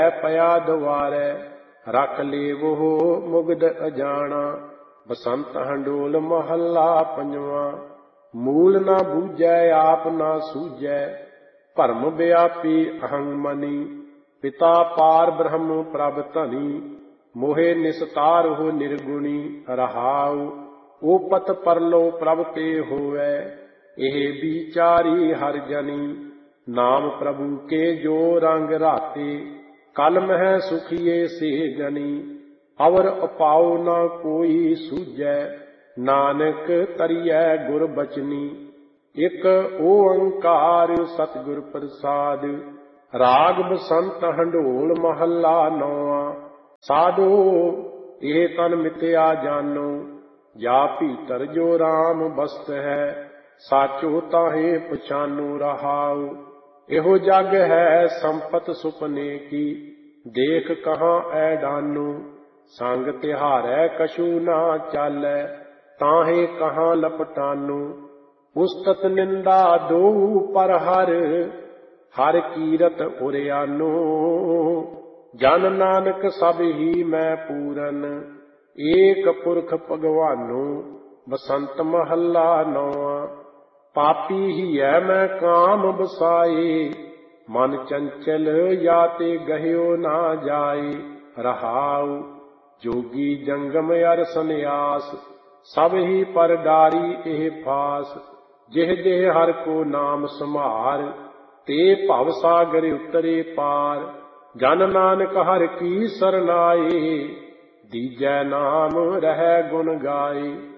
ਪਿਆ ਦੁਆਰੈ। ਰਖ ਲੇਵੋ ਮੁਗਧ ਅਜਾਣਾ। ਬਸੰਤ ਹੰਡੋਲ ਮਹੱਲਾ ਪੰਜਵਾਂ। ਮੂਲ ਨਾ ਬੂਝੈ ਆਪ ਨਾ ਸੂਝੈ। ਭਰਮ ਵਿਆਪੀ ਅਹੰ ਮਨੀ। ਪਿਤਾ ਪਾਰ ਬ੍ਰਹਮ ਪ੍ਰਭ ਧਨੀ। ਮੋਹਿ ਨਿਸਤਾਰਹੁ ਨਿਰਗੁਣੀ। ਰਹਾਉ ਓਪਤ ਪਰਲੋ ਪ੍ਰਭ ਤੇ ਹੋਵੈ। ਇਹ ਵਿਚਾਰੀ ਹਰਿ ਜਨੀ। ਨਾਮ ਪ੍ਰਭੂ ਕੇ ਜੋ ਰੰਗ ਰਾਤੇ। ਕਲ ਮਹਿ ਸੁਖੀਏ ਸੇ ਗਨੀ। ਅਵਰ ਉਪਾਉ ਨਾ ਕੋਈ ਸੂਝੈ। ਨਾਨਕ ਤਰੀਐ ਗੁਰ ਬਚਨੀ। ਇਕ ਓੰਕਾਰ ਸਤਿਗੁਰ ਪ੍ਰਸਾਦਿ। ਰਾਗ ਬਸੰਤ ਹੰਡੋਲ ਮਹੱਲਾ ਨੌਵਾਂ। ਸਾਧੋ ਇਹ ਤਨ ਮਿਥਿਆ ਜਾਨੋ। ਜਾ ਭੀਤਰ ਜੋ ਰਾਮ ਬਸਤ ਹੈ। ਸਾਚੋ ਤਾਹੇ ਪਛਾਨੋ। ਰਹਾਉ ਇਹੋ ਜਗ ਹੈ ਸੰਪਤ ਸੁਪਨੇ ਕੀ। ਦੇਖ ਕਹਾਂ ਐਡਾਨੋ। ਸੰਗ ਤਿਹਾਰੈ ਕਛੂ ਨਾ ਚਾਲੈ। ਤਾਹੇ ਕਹਾਂ ਲਪਟਾਨੋ। ਉਸਤਤ ਨਿੰਦਾ ਦੋ ਪਰ ਹਰ। ਹਰ ਕੀਰਤ ਉਰਿਆਨੋ। ਜਨ ਨਾਨਕ ਸਭ ਹੀ ਮੈਂ ਪੂਰਨ। ਏਕ ਪੁਰਖ ਭਗਵਾਨੋ। ਬਸੰਤ ਮਹੱਲਾ ਨੌਵਾਂ। ਪਾਪੀ ਹੀਐ ਮੈਂ ਕਾਮ ਬਸਾਏ। ਮਨ ਚੰਚਲ ਯਾ ਤੇ ਗਹਿਓ ਨਾ ਜਾਏ। ਰਹਾਉ ਜੋਗੀ ਜੰਗਮ ਅਰ ਸੰਨਿਆਸ। ਸਭ ਹੀ ਪਰ ਡਾਰੀ ਇਹ ਫਾਸ। ਜਿਹ ਜਿਹ ਹਰਿ ਕੋ ਨਾਮ ਸੰਭਾਰ। ਤੇ ਭਵ ਸਾਗਰ ਉਤਰੇ ਪਾਰ। ਜਨ ਨਾਨਕ ਹਰਿ ਕੀ ਸਰਨਾਏ। ਦੀਜੈ ਨਾਮ ਰਹਿ ਗੁਣ ਗਾਏ।